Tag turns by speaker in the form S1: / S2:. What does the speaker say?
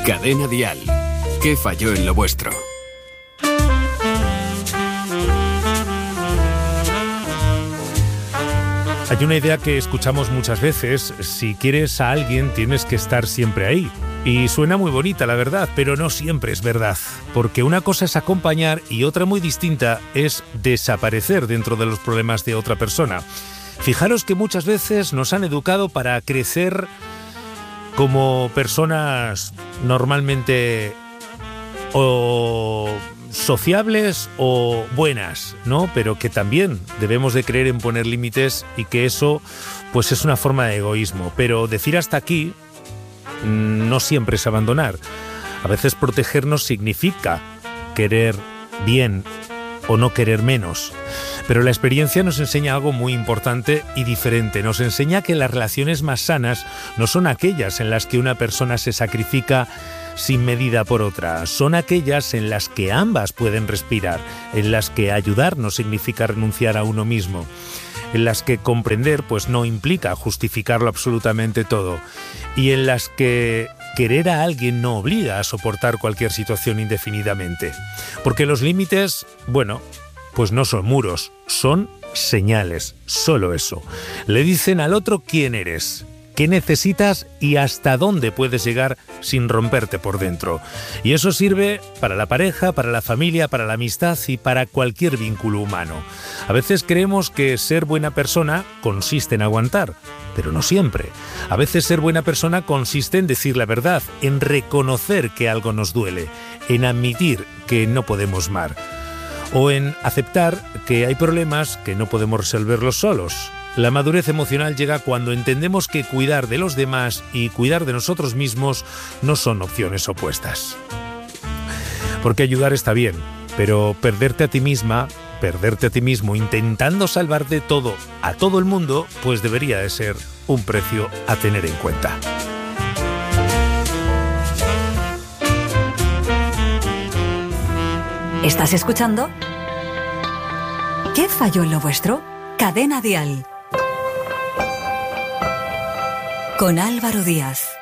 S1: Cadena Dial. ¿Qué falló en lo vuestro?
S2: Hay una idea que escuchamos muchas veces: si quieres a alguien tienes que estar siempre ahí. Y suena muy bonita, la verdad, pero no siempre es verdad. Porque una cosa es acompañar y otra muy distinta es desaparecer dentro de los problemas de otra persona. Fijaros que muchas veces nos han educado para crecer como personas normalmente o sociables o buenas, ¿no? Pero que también debemos de creer en poner límites, y que eso pues es una forma de egoísmo. Pero decir hasta aquí no siempre es abandonar. A veces protegernos significa querer bien o no querer menos. Pero la experiencia nos enseña algo muy importante y diferente. Nos enseña que las relaciones más sanas no son aquellas en las que una persona se sacrifica sin medida por otra. Son aquellas en las que ambas pueden respirar, en las que ayudar no significa renunciar a uno mismo, en las que comprender pues no implica justificarlo absolutamente todo, y en las que querer a alguien no obliga a soportar cualquier situación indefinidamente. Porque los límites, bueno, pues no son muros, son señales, solo eso. Le dicen al otro quién eres, qué necesitas y hasta dónde puedes llegar sin romperte por dentro. Y eso sirve para la pareja, para la familia, para la amistad y para cualquier vínculo humano. A veces creemos que ser buena persona consiste en aguantar, pero no siempre. A veces ser buena persona consiste en decir la verdad, en reconocer que algo nos duele, en admitir que no podemos más, o en aceptar que hay problemas que no podemos resolverlos solos. La madurez emocional llega cuando entendemos que cuidar de los demás y cuidar de nosotros mismos no son opciones opuestas. Porque ayudar está bien, pero perderte a ti misma, perderte a ti mismo intentando salvar de todo a todo el mundo, pues debería de ser un precio a tener en cuenta.
S3: ¿Estás escuchando? ¿Qué falló en lo vuestro? Cadena Dial. Con Álvaro Díaz.